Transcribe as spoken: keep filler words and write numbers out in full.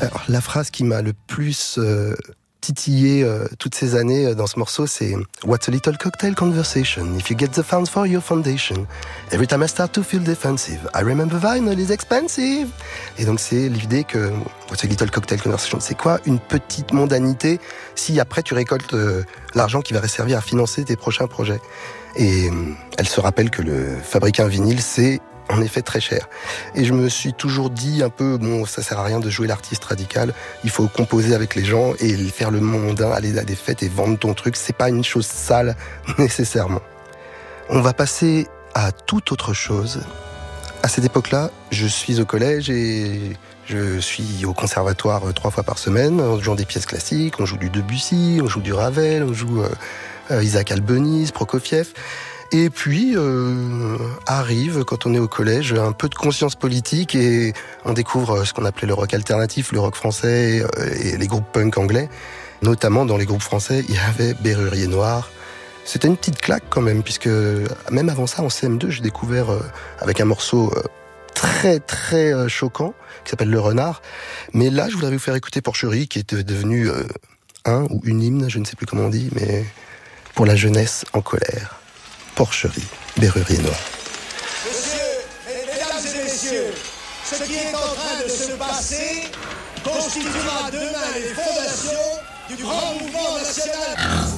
Alors, la phrase qui m'a le plus euh, titillé euh, toutes ces années euh, dans ce morceau, c'est « What's a little cocktail conversation if you get the funds for your foundation? Every time I start to feel defensive, I remember vinyl is expensive. » Et donc c'est l'idée que « What's a little cocktail conversation ?» C'est quoi une petite mondanité si après tu récoltes euh, l'argent qui va servir à financer tes prochains projets. Et euh, elle se rappelle que le fabriquer un vinyle, c'est en effet très cher. Et je me suis toujours dit un peu, bon, ça sert à rien de jouer l'artiste radical, il faut composer avec les gens et faire le mondain, aller à des fêtes et vendre ton truc, c'est pas une chose sale, nécessairement. On va passer à toute autre chose. À cette époque-là, je suis au collège et je suis au conservatoire trois fois par semaine, on joue des pièces classiques, on joue du Debussy, on joue du Ravel, on joue euh, Isaac Albeniz, Prokofiev. Et puis, euh, arrive, quand on est au collège, un peu de conscience politique et on découvre ce qu'on appelait le rock alternatif, le rock français et les groupes punk anglais. Notamment, dans les groupes français, il y avait Bérurier Noir. C'était une petite claque quand même, puisque même avant ça, en C M deux, j'ai découvert euh, avec un morceau euh, très très euh, choquant, qui s'appelle Le Renard. Mais là, je voudrais vous faire écouter Porcherie, qui est devenu euh, un ou une hymne, je ne sais plus comment on dit, mais pour la jeunesse en colère. Porcherie, Bérurier Noir. Monsieur, mesdames et messieurs, ce qui est en train de se passer constituera demain les fondations du grand mouvement national.